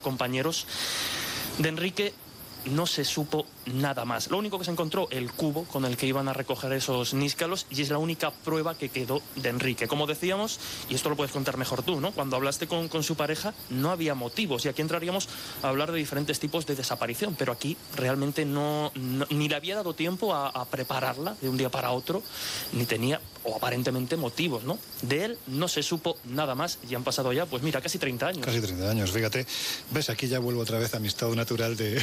compañeros de Enrique. No se supo nada más. Lo único que se encontró, el cubo con el que iban a recoger esos níscalos, y es la única prueba que quedó de Enrique. Como decíamos, y esto lo puedes contar mejor tú, ¿no? Cuando hablaste con su pareja, no había motivos, y aquí entraríamos a hablar de diferentes tipos de desaparición, pero aquí realmente ni le había dado tiempo a prepararla de un día para otro, ni tenía, o aparentemente, motivos, ¿no? De él no se supo nada más, y han pasado ya, pues mira, casi 30 años. Casi 30 años, fíjate. ¿Ves? Aquí ya vuelvo otra vez a mi estado natural de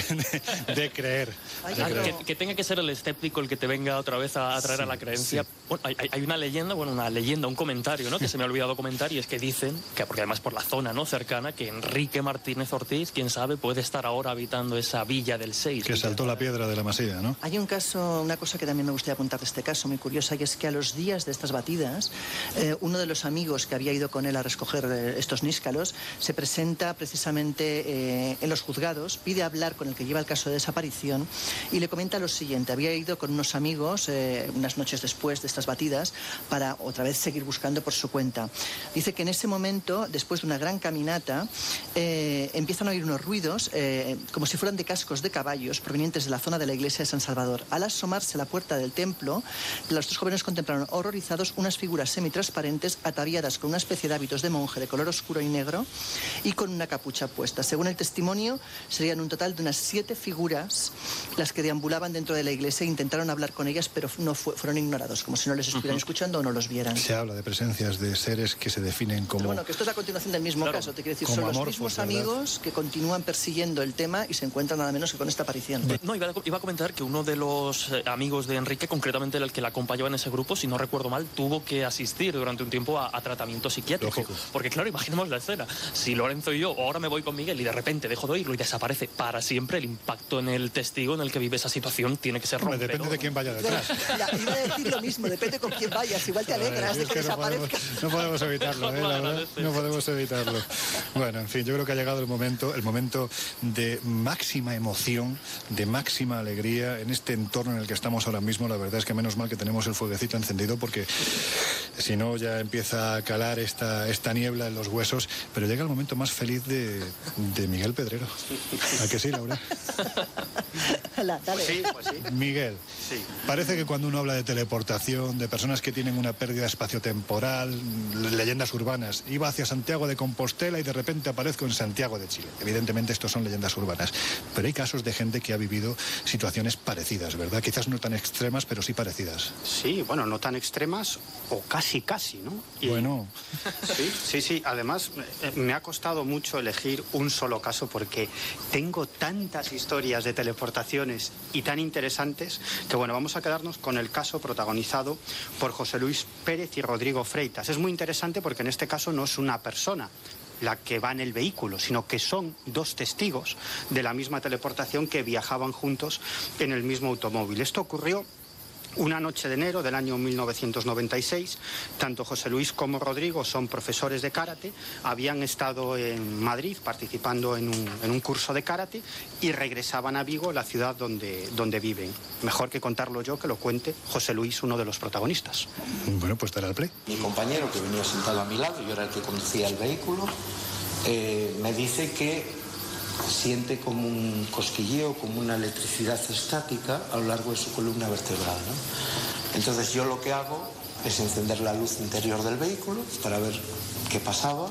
creer. Que tenga que ser el escéptico el que te venga otra vez a traer a la creencia. Sí. Bueno, hay una leyenda, un comentario, ¿no? Que se me ha olvidado comentar, y es que dicen, que porque además por la zona, ¿no?, cercana, que Enrique Martínez Ortiz, quién sabe, puede estar ahora habitando esa Villa del Seis. Que saltó la piedra de la Masía, ¿no? Hay un caso, una cosa que también me gustaría apuntar de este caso, muy curiosa, y es que a los días de estas batidas, uno de los amigos que había ido con él a recoger estos níscalos se presenta precisamente en los juzgados, pide hablar con el que lleva el caso de desaparición y le comenta lo siguiente: había ido con unos amigos unas noches después de estas batidas para otra vez seguir buscando por su cuenta. Dice que en ese momento, después de una gran caminata, empiezan a oír unos ruidos como si fueran de cascos de caballos provenientes de la zona de la iglesia de San Salvador. Al asomarse a la puerta del templo, los dos jóvenes contemplaron horrorizados unas figuras semitransparentes ataviadas con una especie de hábitos de monje de color oscuro y negro y con una capucha puesta. Según el testimonio, serían un total de unas 7 figuras las que deambulaban dentro de la iglesia. Intentaron hablar con ellas, pero fueron ignorados, como si no les estuvieran escuchando o no los vieran. Se habla de presencias de seres que se definen como... Pero bueno, que esto es la continuación del mismo caso, te quiero decir, son los mismos amigos que continúan persiguiendo el tema y se encuentran nada menos que con esta aparición. No, iba a comentar que uno de los amigos de Enrique, concretamente el que la acompañaba en ese grupo, si no recuerdo mal, tuvo que asistir durante un tiempo a tratamiento psiquiátrico. Lógico. Porque claro, imaginemos la escena. Si Lorenzo y yo, ahora me voy con Miguel y de repente dejo de oírlo y desaparece para siempre, el impacto en el testigo en el que vive esa situación tiene que ser rompedor. Depende de quién vaya detrás. Iba a decir lo mismo, depende con quién vayas. Igual te alegras de que desaparezca. No podemos evitarlo, la verdad. No podemos evitarlo. Bueno, en fin, yo creo que ha llegado el momento de máxima emoción, de máxima alegría en este entorno en el que estamos ahora mismo. La verdad es que menos mal que tenemos el fueguecito encendido, porque si no ya empieza a calar esta niebla en los huesos. Pero llega el momento más feliz de Miguel Pedrero. ¿A que sí, Laura? Pues sí. Miguel, sí. Parece que cuando uno habla de teleportación, de personas que tienen una pérdida espaciotemporal, leyendas urbanas, iba hacia Santiago de Compostela y de repente aparezco en Santiago de Chile. Evidentemente estos son leyendas urbanas, pero hay casos de gente que ha vivido situaciones parecidas, ¿verdad? Quizás no tan extremas, pero sí parecidas. Sí, bueno, no tan extremas o casi, ¿no? Bueno. Sí. Además, me ha costado mucho elegir un solo caso porque tengo tantas historias de teleportaciones y tan interesantes que, bueno, vamos a quedarnos con el caso protagonizado por José Luis Pérez y Rodrigo Freitas. Es muy interesante porque en este caso no es una persona la que va en el vehículo, sino que son 2 testigos de la misma teleportación que viajaban juntos en el mismo automóvil. Esto ocurrió una noche de enero del año 1996. Tanto José Luis como Rodrigo son profesores de karate, habían estado en Madrid participando en un curso de karate y regresaban a Vigo, la ciudad donde viven. Mejor que contarlo yo, que lo cuente José Luis, uno de los protagonistas. Bueno, pues dará al play. Mi compañero, que venía sentado a mi lado, yo era el que conducía el vehículo, me dice que siente como un cosquilleo, como una electricidad estática a lo largo de su columna vertebral, ¿no? Entonces yo lo que hago es encender la luz interior del vehículo para ver qué pasaba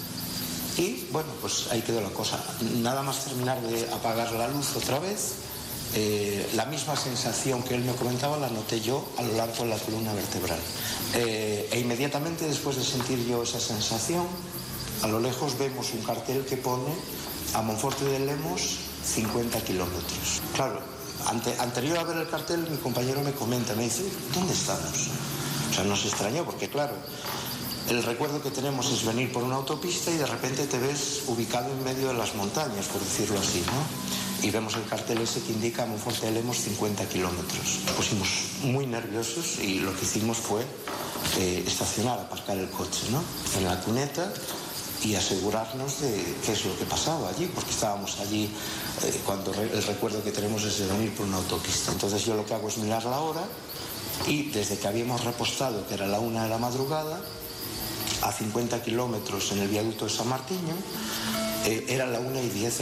y bueno, pues ahí quedó la cosa. Nada más terminar de apagar la luz otra vez, la misma sensación que él me comentaba la noté yo a lo largo de la columna vertebral. E inmediatamente después de sentir yo esa sensación, a lo lejos vemos un cartel que pone a Monforte de Lemos 50 kilómetros. Claro, anterior a ver el cartel, mi compañero me comenta, me dice, ¿dónde estamos? O sea, nos extrañó porque, claro, el recuerdo que tenemos es venir por una autopista y de repente te ves ubicado en medio de las montañas, por decirlo así, ¿no? Y vemos el cartel ese que indica a Monforte de Lemos 50 kilómetros. Nos pusimos muy nerviosos y lo que hicimos fue estacionar, aparcar el coche, ¿no?, en la cuneta, y asegurarnos de qué es lo que pasaba allí, porque estábamos allí cuando el recuerdo que tenemos es de venir por una autopista. Entonces yo lo que hago es mirar la hora y desde que habíamos repostado, que era la 1 de la madrugada, a 50 kilómetros en el viaducto de San Martiño, era la 1:10